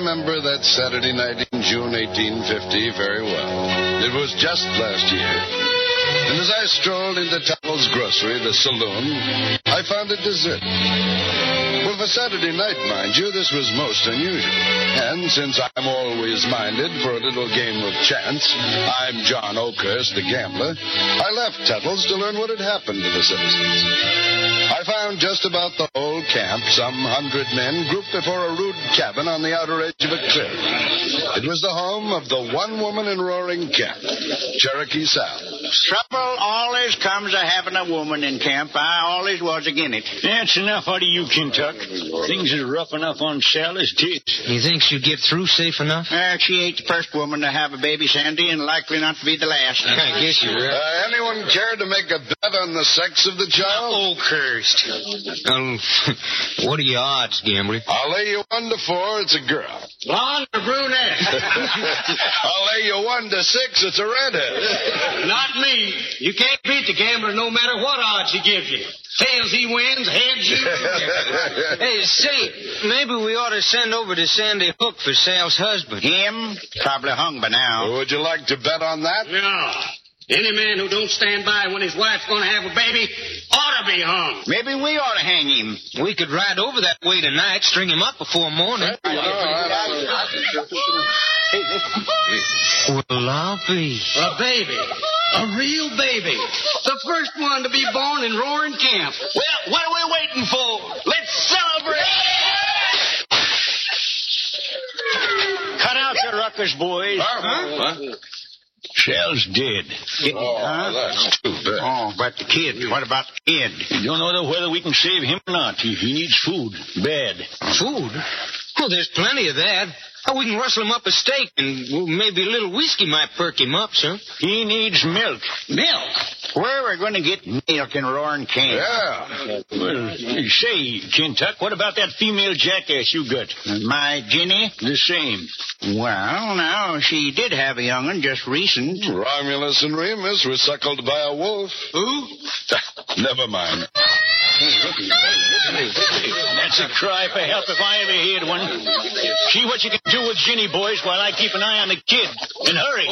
remember that Saturday night in June 1850 very well. It was just last year. And as I strolled into Tattle's Grocery, the saloon, I found it deserted. Well, for Saturday night, mind you, this was most unusual. And since I'm always minded for a little game of chance, I'm John Oakhurst, the gambler, I left Tattle's to learn what had happened to the citizens. I found just about the whole camp, some 100 men, grouped before a rude cabin on the outer edge of a cliff. It was the home of the one woman in Roaring Camp, Cherokee Sal. Trouble always comes of having a woman in camp. I always was again it. That's enough out of you, Kentuck. Things is rough enough on Sal as tis. You think she'll get through safe enough? She ain't the first woman to have a baby, Sandy, and likely not to be the last. I guess you're right. Anyone care to make a bet on the sex of the child? Oakhurst. What are your odds, gambler? I'll lay you 1 to 4, it's a girl. Blonde or brunette? I'll lay you 1 to 6, it's a redhead. Not me. You can't beat the gambler no matter what odds he gives you. Tails he wins, heads you lose. Hey, say, maybe we ought to send over to Sandy Hook for Sal's husband. Him? Probably hung by now. Would you like to bet on that? No. Any man who don't stand by when his wife's going to have a baby ought to be hung. Maybe we ought to hang him. We could ride over that way tonight, string him up before morning. Well, I'll be. A baby. A real baby. The first one to be born in Roaring Camp. Well, what are we waiting for? Let's celebrate! Cut out the ruckus, boys. Huh? Sal's dead. That's too bad. Oh, but the kid. What about the kid? We don't know whether we can save him or not. He needs food. Bad. Food? Oh, there's plenty of that. Oh, we can rustle him up a steak, and maybe a little whiskey might perk him up, son. He needs milk. Milk? Where are we going to get milk in Roaring Camp? Yeah. Well, say, Kentuck, what about that female jackass you got? My Jenny? The same. Well, now, she did have a young'un just recent. Romulus and Remus were suckled by a wolf. Who? Never mind. That's a cry for help if I ever heard one. See what you can do with Jenny, boys, while I keep an eye on the kid. And hurry.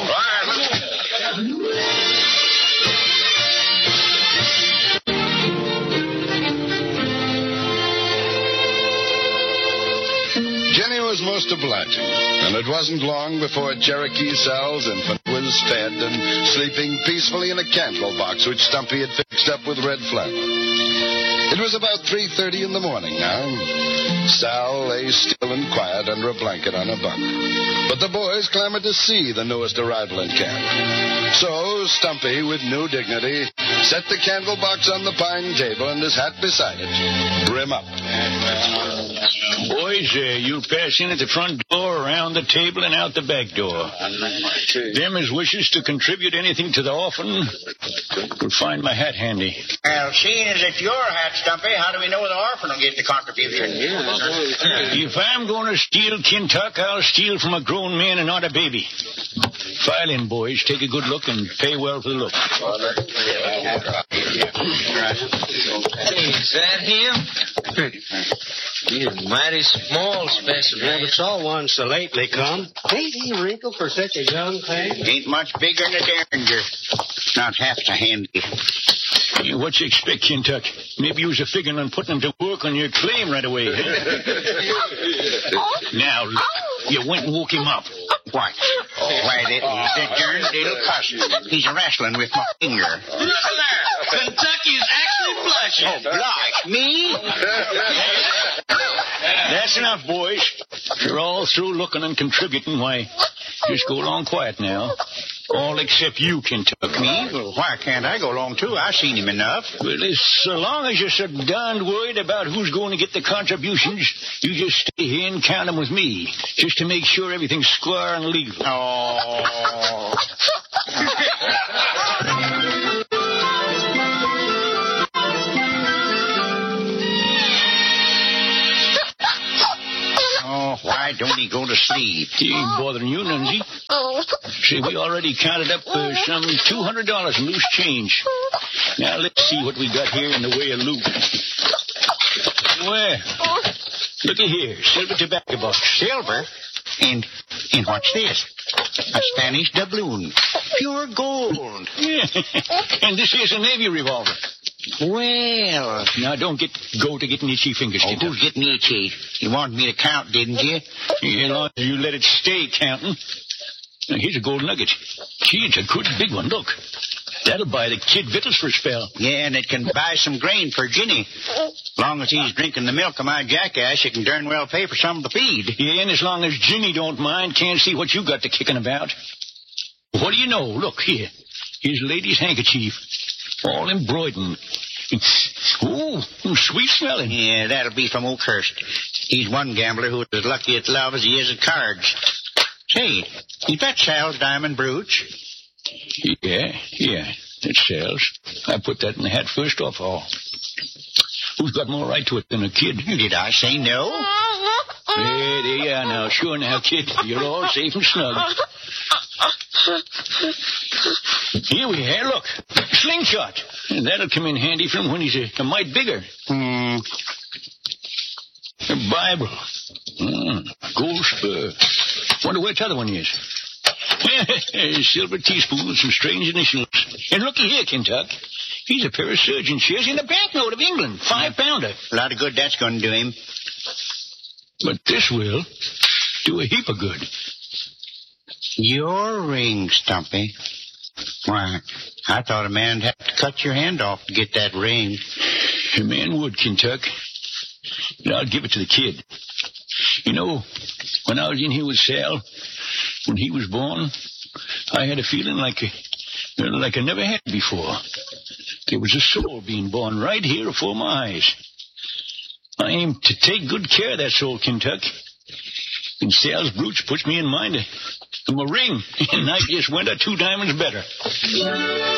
Jenny was most obliging, and it wasn't long before Cherokee Sal's infant was fed and sleeping peacefully in a candle box which Stumpy had fixed up with red flannel. It was about 3:30 in the morning now. Sal lay still and quiet under a blanket on a bunk. But the boys clamored to see the newest arrival in camp. So Stumpy, with new dignity, set the candle box on the pine table and his hat beside it, brim up. Boys, you'll pass in at the front door, around the table, and out the back door. Them as wishes to contribute anything to the orphan will find my hat handy. Well, seeing as it's your hat, Stumpy, how do we know the orphan will get the contribution? If I'm going to steal Kentuck, I'll steal from a grown man and not a baby. File in, boys. Take a good look and pay well for the look. Is that him? He's a mighty small specimen. Never saw one so lately come. Ain't he wrinkled for such a young thing? Ain't much bigger than a derringer. Not half so handy. What you expect, Kentuck? Maybe you was a figuring on putting him to work on your claim right away. Now, you went and woke him up. What? Why, he's a darn little cuss. He's wrestling with my finger. Look there. Kentucky's actually blushing. Oh, blush? Me? That's enough, boys. If you're all through looking and contributing, why, just go along quiet now. All except you, Kentuck. Me? Well, why can't I go along, too? I've seen him enough. Well, so long as you're so darned worried about who's going to get the contributions, you just stay here and count them with me, just to make sure everything's square and legal. Oh. Oh, why don't he go to sleep? He ain't bothering you, Nunsy. See, we already counted up some $200 in loose change. Now, let's see what we got here in the way of loot. Well, looky here, silver tobacco box. Silver? And what's this? A Spanish doubloon. Pure gold. Yeah. And this here's a Navy revolver. Well. Now, don't go to getting itchy fingers. Oh, who's getting itchy? You wanted me to count, didn't you? Yeah, as long as you let it stay counting. Now, here's a gold nugget. Gee, it's a good big one. Look. That'll buy the kid victuals for a spell. Yeah, and it can buy some grain for Ginny. As long as he's drinking the milk of my jackass, it can darn well pay for some of the feed. Yeah, and as long as Ginny don't mind, can't see what you got to kicking about. What do you know? Look, here. Here's a lady's handkerchief. All embroidered. Ooh, sweet smelling. Yeah, that'll be from Oakhurst. He's one gambler who's as lucky at love as he is at cards. Say, is that Sal's diamond brooch? Yeah, it sells. I put that in the hat first off all. Who's got more right to it than a kid? Did I say no? Yeah, there you are now. Sure now, kid. You're all safe and snug. Here we are. Look, slingshot. And that'll come in handy for him when he's a mite bigger. A Bible. Gold spur. Wonder where the other one is. A silver teaspoon with some strange initials. And looky here, Kentuck. He's a pair of surgeon shares in a banknote of England. 5-pounder. A lot of good that's going to do him. But this will do a heap of good. Your ring, Stumpy. Why, I thought a man'd have to cut your hand off to get that ring. A man would, Kentuck. But I'll give it to the kid. You know, when I was in here with Sal, when he was born, I had a feeling like I never had before. There was a soul being born right here before my eyes. I aim to take good care of that soul, Kentuck. And Sal's brooch puts me in mind of my ring, and I just went a 2 diamonds better.